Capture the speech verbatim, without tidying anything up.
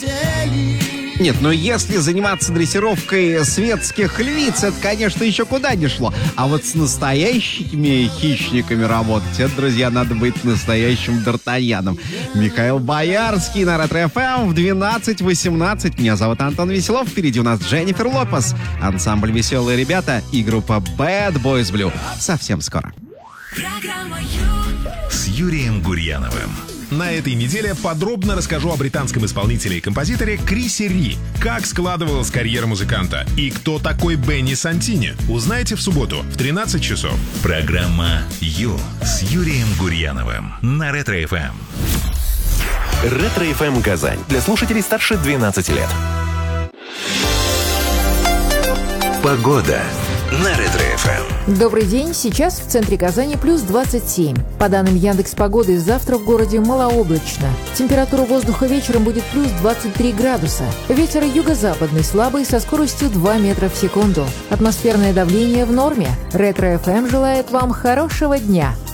Нет, ну если заниматься дрессировкой светских львиц, это, конечно, еще куда ни шло. А вот с настоящими хищниками работать, это, друзья, надо быть настоящим Д'Артаньяном. Михаил Боярский на Ретро-эф эм в двенадцать восемнадцать. Меня зовут Антон Веселов. Впереди у нас Дженнифер Лопес, ансамбль «Веселые ребята» и группа Bad Boys Blue. Совсем скоро. С Юрием Гурьяновым. На этой неделе подробно расскажу о британском исполнителе и композиторе Крисе Ри, как складывалась карьера музыканта и кто такой Бенни Сантини. Узнаете в субботу в тринадцать часов. Программа «Ю» с Юрием Гурьяновым на Ретро-эф эм. Ретро-эф эм Казань. Для слушателей старше двенадцати лет. Погода на Ретро-эф эм. Добрый день. Сейчас в центре Казани плюс двадцать семь. По данным Яндекс.Погоды, завтра в городе малооблачно. Температура воздуха вечером будет плюс двадцать три градуса. Ветер юго-западный слабый со скоростью два метра в секунду. Атмосферное давление в норме. Ретро-эф эм желает вам хорошего дня.